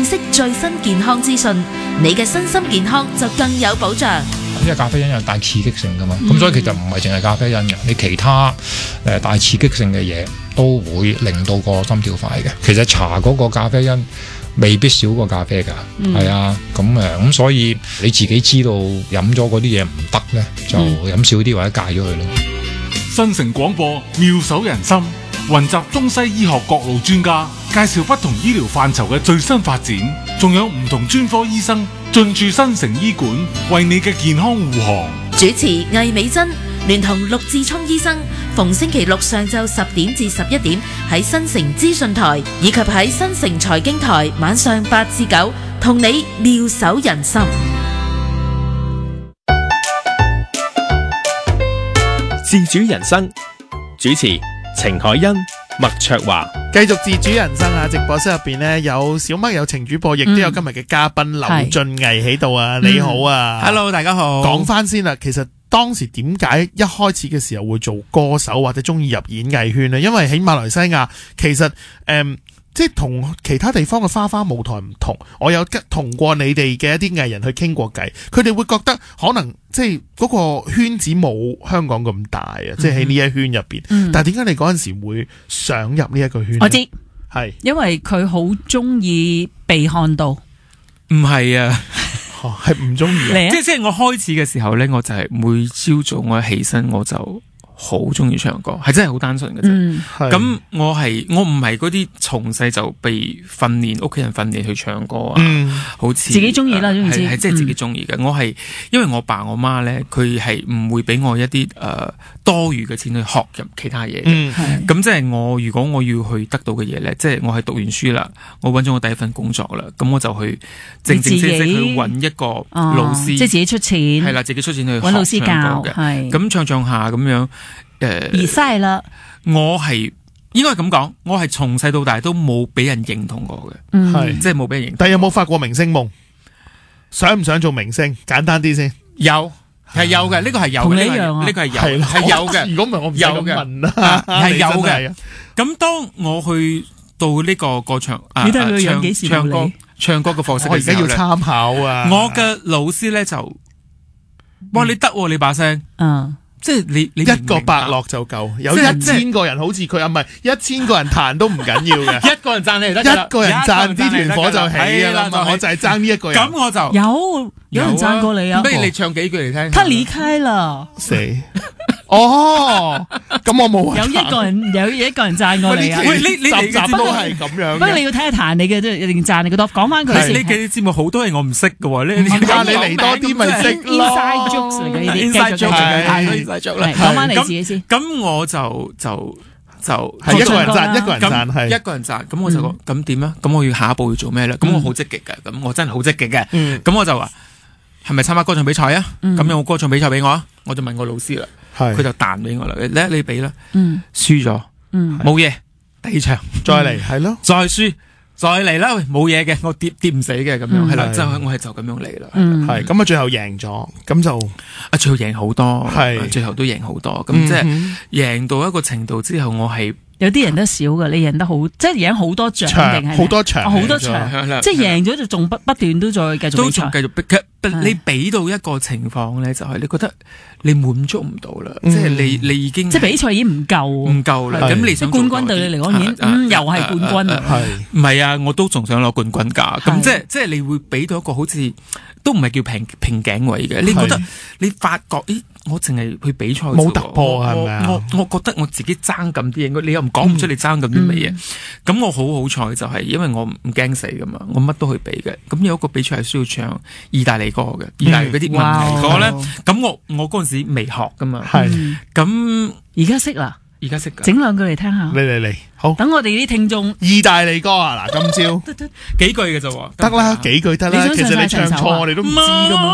識最新健康資訊，你嘅身心健康就更有保障。 因為咖啡因有帶刺激性噶嘛，咁所以其實唔係淨係咖啡因嘅，你其他帶刺激性嘅嘢都會令到個心跳快嘅。其實茶嗰個咖啡因未必少過咖啡㗎，係啊，咁所以你自己知道飲咗嗰啲嘢唔得咧，就飲少啲或者戒咗佢咯。 新城廣播妙手仁心，雲集中西醫學各路專家，介紹不同醫療範疇嘅最新發展，仲有唔同專科醫生進駐新城醫館，為你嘅健康護航。 主持魏美珍聯同陸志聰醫生，逢星期六上晝10點至11點喺新城資訊台，以及喺新城財經台晚上8至9，同你妙手仁心。 自主人生主持程海欣、麥卓華。 繼續自主人生啊！直播室入邊呢，有小麥，有程主播，亦都有今日嘅嘉賓劉俊毅喺度啊！你好啊 ，Hello， 大家好。 講翻先啦，其實當時點解一開始嘅時候會做歌手或者中意入演藝圈呢？因為喺馬來西亞，其實即係同其他地方嘅花花舞台唔同，我有同過你哋嘅一啲藝人去傾過偈，佢哋會覺得可能即係嗰個圈子冇香港咁大啊，即係喺呢一圈入邊。但係點解你嗰陣時會想入呢一個圈呢？ 我知係因為佢好中意被看到。 唔係啊， 係唔中意。 即係我開始嘅時候咧，我就係每朝早我一起身我就好中意唱歌，係真係好單純嘅啫。咁我唔係嗰啲從細就被訓練，屋企人訓練去唱歌啊。好似自己中意啦，總之係即係自己中意嘅。我係因為我爸我媽咧，佢係唔會俾我一啲多餘嘅錢去學入其他嘢。咁即係如果我要去得到嘅嘢咧，即係我係讀完書啦，我揾咗我第一份工作啦，咁我就去正正式式去揾一個老師， 即係自己出錢， 係啦，自己出錢去揾老師教嘅。咁唱下咁樣。 而晒啦， 我係應該咁講，我係從細到大都冇俾人認同過嘅，即係冇俾人認同。 但係有冇發過明星夢？想唔想做明星？簡單啲先。 有係有嘅，呢個係有嘅， 同你一樣啊， 呢個係有係有嘅。 如果唔係我唔有咁問啦， 係有嘅。咁當我去到呢個歌唱唱歌嘅課室嘅時候咧，我而家要參考啊！ 我嘅老師咧就，哇你得你把聲，即係你一個伯樂就夠，有1000個人好似佢啊，唔係1000個人彈都唔緊要嘅， 一個人讚你就得， 一個人讚啲團火就起㗎啦嘛，我就係爭呢一個人。 咁我就有人讚過你啊？ 不如你唱幾句嚟聽。 他離開了。 死！哦，咁我冇有一個人讚過你啊！ 喂，你集都係咁樣。 不過你要睇下彈你嘅，一定讚你嘅多。講翻佢先。 你嘅節目好多嘢我唔識嘅喎，你嚟多啲咪識咯。 Inside jokes 嚟嘅呢啲，inside jokes 嚟嘅，太多 inside jokes 啦。講翻你自己先。 咁我就係一個人讚，一個人讚係一個人讚。咁我就講咁點啊？咁我要下一步要做咩咧？咁我好積極嘅，咁我真係好積極嘅。咁我就話係咪參加歌唱比賽啊？咁有冇歌唱比賽俾我啊？我就問我老師啦。佢就彈俾我啦，你俾啦，輸咗，冇嘢，第二場再嚟，係咯， 再輸，再嚟啦，冇嘢嘅，我跌唔死嘅咁樣，係啦，就我係就咁樣嚟啦， 係咁啊，最後贏咗，咁就最後贏好多， 係最後都贏好多，咁即係贏到一個程度之後，我係。 有啲人都少嘅，你贏得好，即係贏好多獎定係好多場， 好多場，即係贏咗就仲不斷都再繼續比賽， 都仲繼續逼。你俾到一個情況咧，就係你覺得你滿足唔到啦，即係你已經即係比賽已經唔夠啦。咁你想冠軍對你嚟講已經又係冠軍啦。 唔係啊，我都仲想攞冠軍㗎。咁即係你會俾到一個好似都唔係叫瓶頸位嘅。你覺得你發覺咦？我淨係去比賽冇突破係咪啊？ 我覺得我自己爭咁啲嘢，你又唔講唔出你爭咁啲乜嘢。咁我好好彩就係因為我唔驚死噶嘛，我乜都去比嘅。咁有一個比賽係需要唱意大利歌嘅，意大利嗰啲文藝歌咧。咁我嗰陣時未學噶嘛。 係咁而家識啦， 而家識㗎。 整兩句嚟聽下。 嚟，好。 等我哋啲聽眾。 意大利歌啊，嗱，今朝幾句嘅啫喎。 得啦，幾句得啦。其實你唱錯我哋都唔知㗎嘛。